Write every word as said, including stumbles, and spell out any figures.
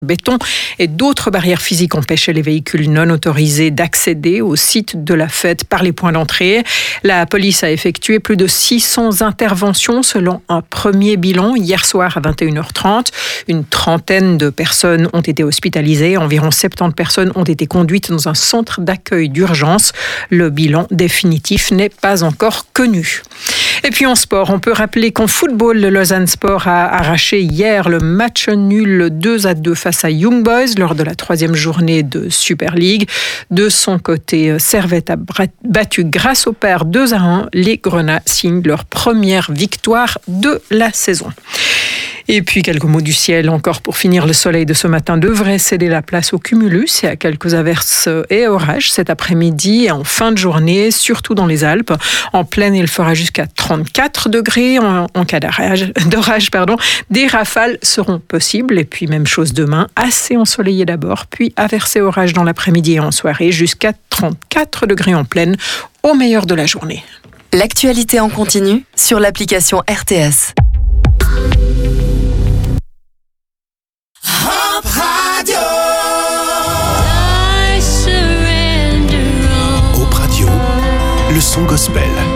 béton et d'autres barrières physiques empêchaient les véhicules non autorisés d'accéder au site de la fête par les points d'entrée. La police a effectué plus de six cents interventions selon un premier bilan hier soir à vingt et une heures trente. Une trentaine de personnes ont été hospitalisées, environ soixante-dix personnes ont été conduites dans un centre d'accueil d'urgence. Le bilan définitif n'est pas encore connu. Et puis en sport, on peut rappeler qu'en football, le Lausanne Sport a arraché hier le match nul deux à deux face à Young Boys lors de la troisième journée de Super League. De son côté, Servette a battu grâce au pair deux à un. Les Grenats signent leur première victoire de la saison. Et puis quelques mots du ciel encore pour finir. Le soleil de ce matin devrait céder la place au cumulus et à quelques averses et orages cet après-midi et en fin de journée, surtout dans les Alpes. En plaine, il fera jusqu'à trente-quatre degrés. En, en cas d'orage, d'orage, pardon, des rafales seront possibles. Et puis même chose demain, assez ensoleillé d'abord, puis averses et orages dans l'après-midi et en soirée, jusqu'à trente-quatre degrés en plaine au meilleur de la journée. L'actualité en continu sur l'application R T S. Hop Radio. Hop Radio, le son gospel.